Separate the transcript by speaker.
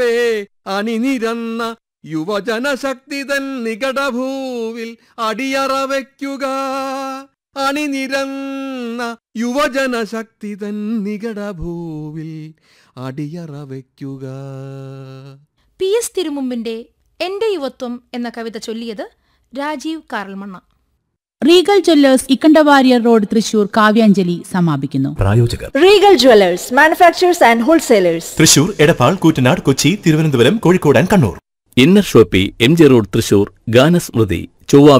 Speaker 1: അണിനിരന്ന യുവജനശക്തി തൻ നികടഭൂവിൽ അടിയറ വയ്ക്കുക. അണിനിരന്ന യുവജനശക്തി തൻ നികടഭൂവിൽ അടിയറ വയ്ക്കുക.
Speaker 2: PS തിരുമുമ്പിന്റെ എന്റെ യുവത്വം എന്ന കവിത ചൊല്ലിയത് Rajeev Karalmanna.
Speaker 3: Regal Jewellers Ikkanda Warrier road Thrissur Kavyanjali സമാപിക്കുന്നു.
Speaker 4: പ്രായോജകർ
Speaker 5: Regal Jewellers manufacturers and wholesalers,
Speaker 4: Thrissur, Edappal, Koottanad, Kochi, Thiruvananthapuram, Kozhikode and Kannur.
Speaker 6: Inner Shopee MG road Thrissur. ഗാനസ്മൃതി ചൊവ്വ